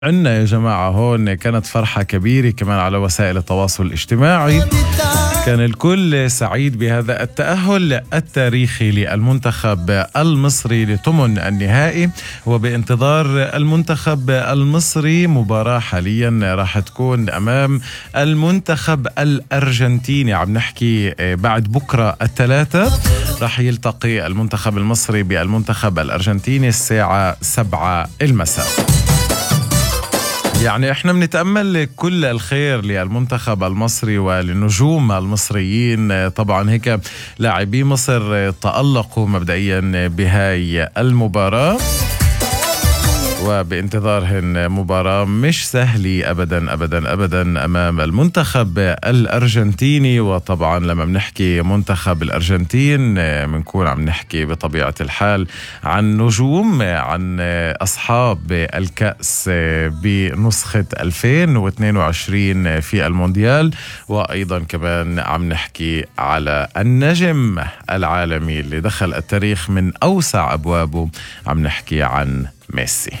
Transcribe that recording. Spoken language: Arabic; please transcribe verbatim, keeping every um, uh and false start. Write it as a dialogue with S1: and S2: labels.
S1: عنا يا جماعة هون كانت فرحة كبيرة كمان على وسائل التواصل الاجتماعي. كان الكل سعيد بهذا التأهل التاريخي للمنتخب المصري لثمن النهائي، وبانتظار المنتخب المصري مباراة حاليا راح تكون أمام المنتخب الأرجنتيني. عم نحكي بعد بكرة الثلاثة راح يلتقي المنتخب المصري بالمنتخب الأرجنتيني الساعة سبعة المساء. يعني احنا بنتأمل كل الخير للمنتخب المصري وللنجوم المصريين. طبعا هيك لاعبي مصر تألقوا مبدئيا بهاي المباراة، وبانتظارهن مباراة مش سهلة أبدا أبدا أبدا أمام المنتخب الأرجنتيني. وطبعا لما بنحكي منتخب الأرجنتين بنكون عم نحكي بطبيعة الحال عن نجوم، عن أصحاب الكأس بنسخة ألفين واثنين وعشرين في المونديال، وأيضا كمان عم نحكي على النجم العالمي اللي دخل التاريخ من أوسع أبوابه، عم نحكي عن ميسي.